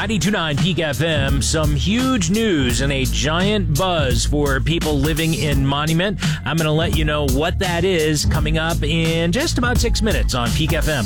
92.9 Peak FM. Some huge news and a giant buzz for people living in Monument. I'm going to let you know what that is coming up in just about 6 minutes on Peak FM.